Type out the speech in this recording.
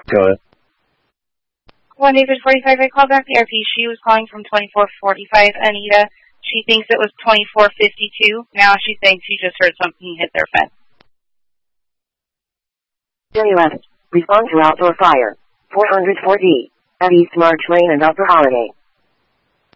Go ahead. 1 David 45, I called back the RP. She was calling from 2445, Anita. She thinks it was 2452. Now she thinks she just heard something hit their fence. Day 11. Respond to outdoor fire. 404D. At East March Lane and Upper Holiday.